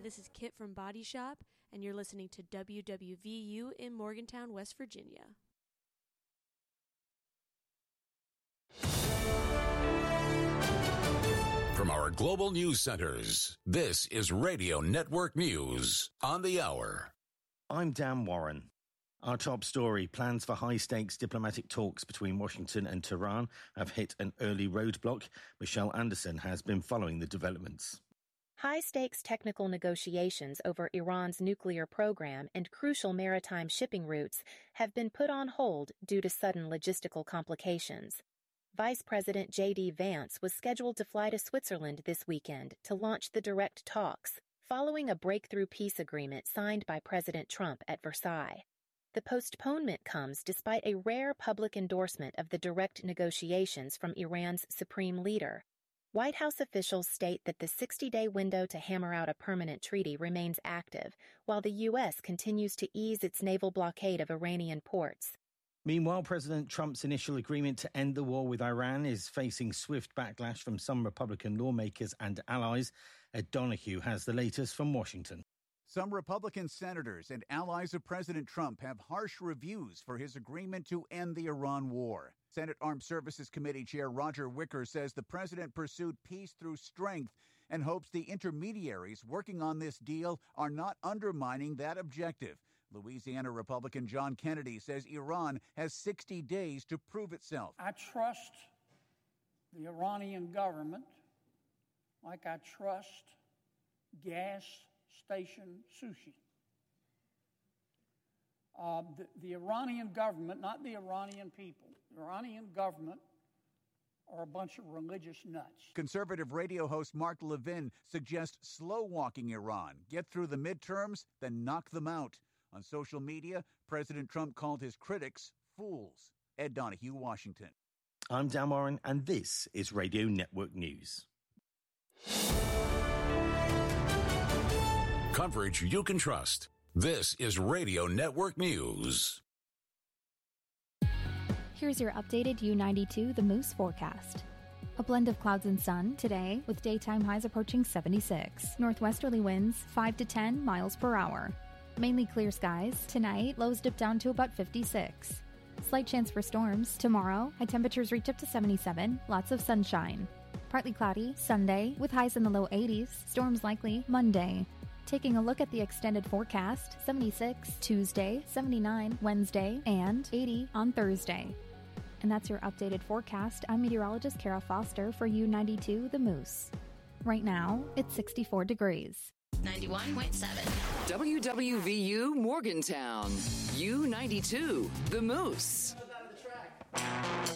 this is Kit from Body Shop, and you're listening to WWVU in Morgantown, West Virginia. From our global news centers, this is Radio Network News on the Hour. I'm Dan Warren. Our top story: plans for high-stakes diplomatic talks between Washington and Tehran have hit an early roadblock. Michelle Anderson has been following the developments. High-stakes technical negotiations over Iran's nuclear program and crucial maritime shipping routes have been put on hold due to sudden logistical complications. Vice President J.D. Vance was scheduled to fly to Switzerland this weekend to launch the direct talks, following a breakthrough peace agreement signed by President Trump at Versailles. The postponement comes despite a rare public endorsement of the direct negotiations from Iran's supreme leader. White House officials state that the 60-day window to hammer out a permanent treaty remains active, while the U.S. continues to ease its naval blockade of Iranian ports. Meanwhile, President Trump's initial agreement to end the war with Iran is facing swift backlash from some Republican lawmakers and allies. Ed Donahue has the latest from Washington. Some Republican senators and allies of President Trump have harsh reviews for his agreement to end the Iran war. Senate Armed Services Committee Chair Roger Wicker says the president pursued peace through strength and hopes the intermediaries working on this deal are not undermining that objective. Louisiana Republican John Kennedy says Iran has 60 days to prove itself. I trust the Iranian government like I trust gas station sushi. The Iranian government, not the Iranian people, the Iranian government are a bunch of religious nuts. Conservative radio host Mark Levin suggests slow-walking Iran, get through the midterms, then knock them out. On social media, President Trump called his critics fools. Ed Donahue, Washington. I'm Dan Warren, and this is Radio Network News. Coverage you can trust. This is Radio Network News. Here's your updated U92 The Moose forecast. A blend of clouds and sun today, with daytime highs approaching 76. Northwesterly winds 5 to 10 miles per hour. Mainly clear skies. Tonight, lows dip down to about 56. Slight chance for storms. Tomorrow, high temperatures reach up to 77. Lots of sunshine. Partly cloudy Sunday, with highs in the low 80s. Storms likely Monday. Taking a look at the extended forecast, 76 Tuesday, 79 Wednesday, and 80 on Thursday. And that's your updated forecast. I'm meteorologist Kara Foster for U92 The Moose. Right now, it's 64 degrees. 91.7. WWVU Morgantown. U92 The Moose.